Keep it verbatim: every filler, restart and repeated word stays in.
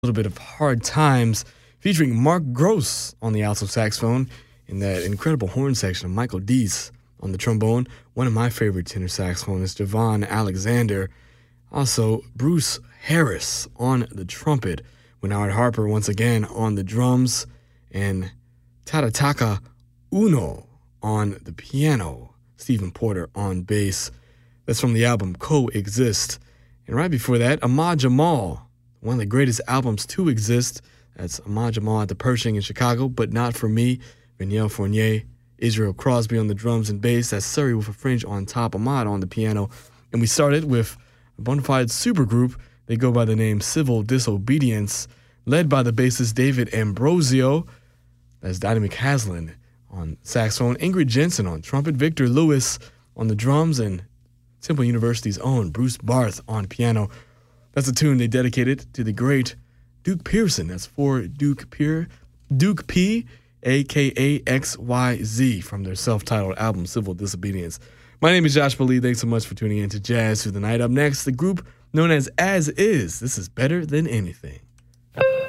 little bit of Hard Times featuring Mark Gross on the alto saxophone and that incredible horn section of Michael Deese on the trombone. One of my favorite tenor saxophonists, Javon Alexander. Also, Bruce Harris on the trumpet. Winard Harper once again on the drums. And Tadataka Uno on the piano. Stephen Porter on bass. That's from the album Coexist. And right before that, Ahmad Jamal, one of the greatest albums to exist. That's Ahmad Jamal at the Pershing in Chicago, But Not For Me. Vaniel Fournier, Israel Crosby on the drums and bass. That's Surrey with a Fringe on top, Ahmad on the piano. And we started with a bona fide supergroup. They go by the name Civil Disobedience, led by the bassist David Ambrosio. That's Donnie McCaslin on saxophone, Ingrid Jensen on trumpet, Victor Lewis on the drums, and Temple University's own Bruce Barth on piano. That's a tune they dedicated to the great Duke Pearson. That's for Duke Peer, Duke P, a k a. X Y Z, from their self-titled album, Civil Disobedience. My name is Josh Bali. Thanks so much for tuning in to Jazz Through the Night. Up next, the group known as As Is. This is Better Than Anything.